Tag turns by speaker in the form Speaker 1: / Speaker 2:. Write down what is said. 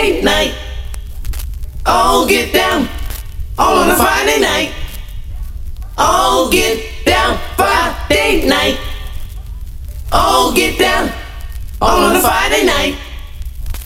Speaker 1: Friday night. Oh, get down. All on a Friday night. Oh, get down. Friday night. Oh, get down. All on a Friday night.